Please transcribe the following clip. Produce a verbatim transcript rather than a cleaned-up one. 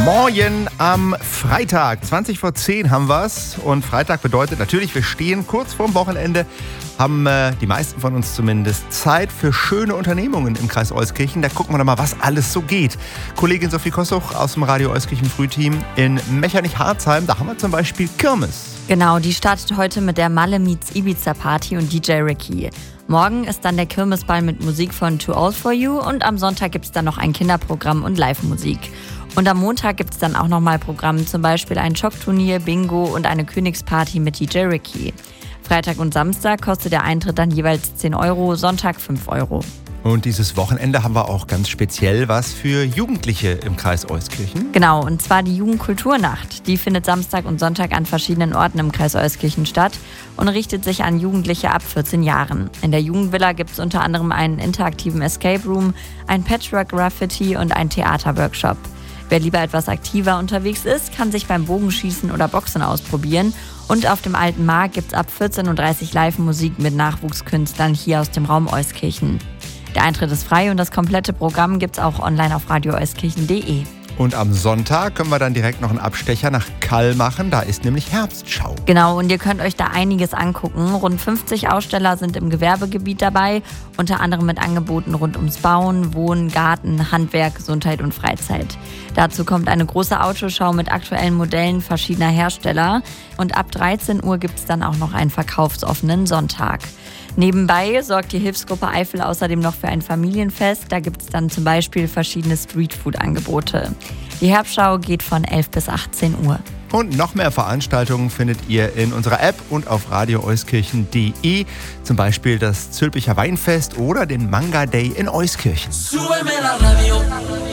Morgen am Freitag, zwanzig vor zehn haben wir's. Und Freitag bedeutet natürlich, wir stehen kurz vorm Wochenende, haben äh, die meisten von uns zumindest Zeit für schöne Unternehmungen im Kreis Euskirchen. Da gucken wir doch mal, was alles so geht. Kollegin Sophie Kossuch aus dem Radio Euskirchen Frühteam in Mechernich-Harzheim, da haben wir zum Beispiel Kirmes. Genau, die startet heute mit der Malle Meets Ibiza Party und D J Ricky. Morgen ist dann der Kirmesball mit Musik von Too Old For You und am Sonntag gibt es dann noch ein Kinderprogramm und Live-Musik. Und am Montag gibt es dann auch nochmal Programm, zum Beispiel ein Schockturnier, Bingo und eine Königsparty mit D J Ricky. Freitag und Samstag kostet der Eintritt dann jeweils zehn Euro, Sonntag fünf Euro. Und dieses Wochenende haben wir auch ganz speziell was für Jugendliche im Kreis Euskirchen. Genau, und zwar die Jugendkulturnacht. Die findet Samstag und Sonntag an verschiedenen Orten im Kreis Euskirchen statt und richtet sich an Jugendliche ab vierzehn Jahren. In der Jugendvilla gibt es unter anderem einen interaktiven Escape Room, ein Patchwork-Graffiti und einen Theaterworkshop. Wer lieber etwas aktiver unterwegs ist, kann sich beim Bogenschießen oder Boxen ausprobieren. Und auf dem Alten Markt gibt es ab vierzehn Uhr dreißig Live-Musik mit Nachwuchskünstlern hier aus dem Raum Euskirchen. Der Eintritt ist frei und das komplette Programm gibt es auch online auf radio euskirchen punkt de. Und am Sonntag können wir dann direkt noch einen Abstecher nach Kall machen. Da ist nämlich Herbstschau. Genau, und ihr könnt euch da einiges angucken. Rund fünfzig Aussteller sind im Gewerbegebiet dabei, unter anderem mit Angeboten rund ums Bauen, Wohnen, Garten, Handwerk, Gesundheit und Freizeit. Dazu kommt eine große Autoschau mit aktuellen Modellen verschiedener Hersteller. Und ab dreizehn Uhr gibt es dann auch noch einen verkaufsoffenen Sonntag. Nebenbei sorgt die Hilfsgruppe Eifel außerdem noch für ein Familienfest. Da gibt es dann zum Beispiel verschiedene Streetfood-Angebote. Die Herbstschau geht von elf bis achtzehn Uhr. Und noch mehr Veranstaltungen findet ihr in unserer App und auf radio euskirchen punkt de. Zum Beispiel das Zülpicher Weinfest oder den Manga Day in Euskirchen.